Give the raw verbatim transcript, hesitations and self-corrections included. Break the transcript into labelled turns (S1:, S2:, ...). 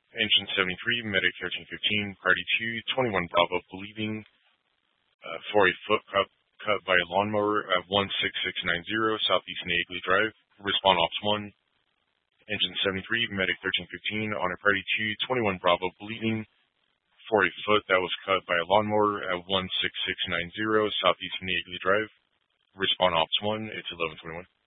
S1: Engine seventy-three, Medic thirteen fifteen, Party two, twenty-one Bravo, believing uh, for a foot cut, cut by a lawnmower at one six six nine zero Southeast Nagley Drive. Respond Ops one. Engine seventy-three, Medic thirteen fifteen, on a Party two, twenty-one Bravo, bleeding for a foot that was cut by a lawnmower at one six six nine zero Southeast Nagley Drive. Respond Ops one, it's eleven twenty-one.